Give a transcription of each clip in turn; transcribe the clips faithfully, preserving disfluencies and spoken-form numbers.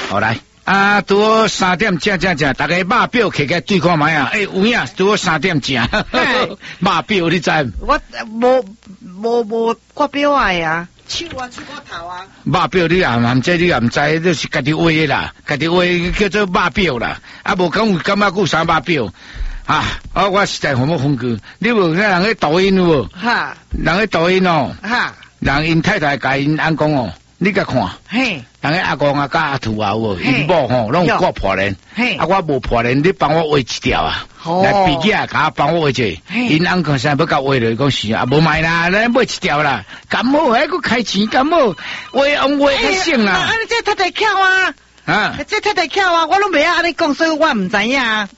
好来。啊，拄好三点正正正，大家肉表摕起对看卖啊！诶、欸，有影，拄好三点正，肉表你知？ 我无无无挂表啊呀，手啊出过头啊。 肉表你也唔知，你也唔知，你是家己画的啦，家己画叫做肉表啦。啊，无讲有感觉有啥肉表啊？啊，我实在好冇风句，你无那人去抖音有无？哈，人去抖音哦，哈，人因太太甲因安讲哦。你甲看，嘿，人个阿公啊、甲阿兔啊，有因某吼，拢有挂破链，嘿，啊我无破链，你帮我画一条啊，来笔记啊，甲帮我画者，因阿公现在要甲画落，讲是啊，无卖啦，咱买一条啦，感冒还佫开钱，感冒画用画较省啦。 啊，你这太太巧啊！啊，这太太巧啊！我拢袂晓安尼讲，所以我唔知影啊。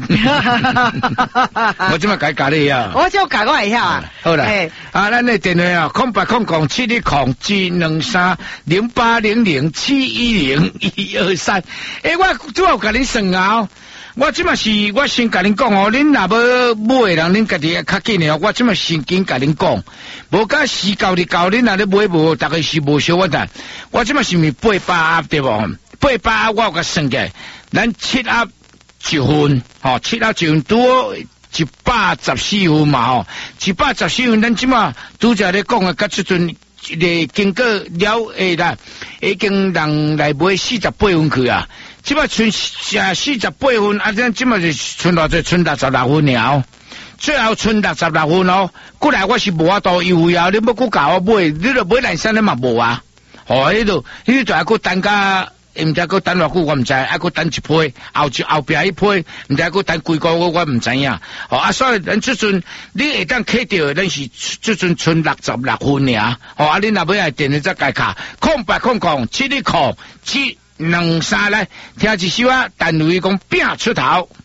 我即马改教你啊！ 我就改我会晓啊。 好啦，啊，咱的电话啊，空八空空七一空七两三零八零零七一零一二三。诶，我主要甲你算啊。我即马是我先甲恁讲哦，恁若要买人，恁家己较紧的哦。我即马先紧甲恁讲，无甲时到你到恁若咧买无，大概是无小问题。我即马是咪八百对无？八百我有甲算计，咱七盒一份，吼、哦，七盒一份拄一百十四分嘛，吼，一百十四分，咱即马拄则咧讲啊，甲即阵咧经过了诶啦，已经人来买四十八分去啊，即马剩下四十八分，啊，咱即马就剩偌济，剩六十六分了。最后剩六十六分哦，过来我是无法度优惠啊，你要搁教我买，你著买来三你嘛无啊，吼，迄度，迄度还搁等甲。毋知佮等偌久我毋知，还佮等一批，后一后壁一批，毋知佮等几个月我毋知影。吼啊，所以咱即阵你会当摕到，咱是即阵剩六十六分尔。吼啊，你若要来电话再改卡，空八空空七二空七两三来，听一首啊，但为讲拼出头。